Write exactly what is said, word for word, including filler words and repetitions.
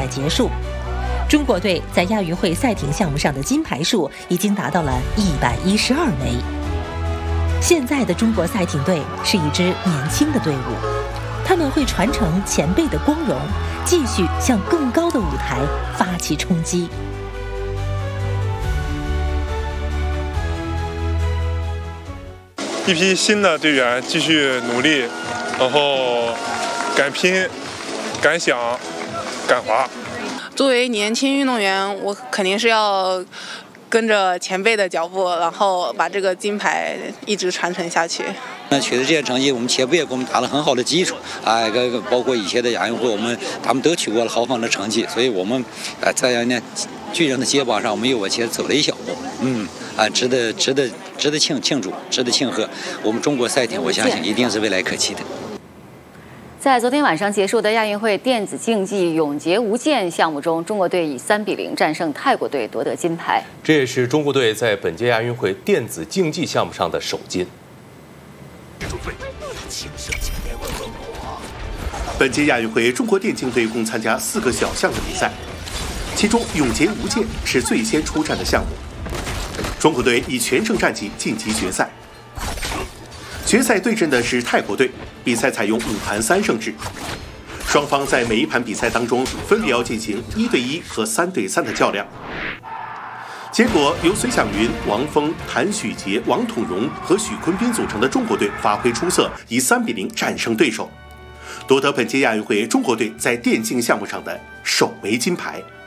结束。中国队在亚运会赛艇项目上的金牌数已经达到了一百一十二枚。现在的中国赛艇队是一支年轻的队伍，他们会传承前辈的光荣，继续向更高的舞台发起冲击。 一批新的队员继续努力，然后敢拼、敢想、敢滑。 作为年轻运动员，我肯定是要跟着前辈的脚步，然后把这个金牌一直传承下去。 那取得这些成绩，我们前辈也给我们打了很好的基础，哎，包括以前的亚运会，我们他们都取过了豪放的成绩，所以我们呃在人家巨人的肩膀上，我们又往前走了一小步，嗯。啊，值得值得值得庆庆祝，值得庆贺。我们中国赛艇，我相信一定是未来可期的。 在昨天晚上结束的亚运会电子竞技永劫无间项目中，中国队以三比零战胜泰国队，夺得金牌。 这也是中国队在本届亚运会电子竞技项目上的首金。 本届亚运会，中国电竞队共参加四个小项的比赛，其中永劫无间是最先出战的项目。中国队以全胜战绩晋级决赛。决赛对阵的是泰国队，比赛采用五盘三胜制，双方在每一盘比赛当中分别要进行一对一和三对三的较量。结果由孙晓云、王峰、谭许杰、王统荣和许坤斌组成的中国队发挥出色，以三比零战胜对手，夺得本届亚运会中国队在电竞项目上的首枚金牌。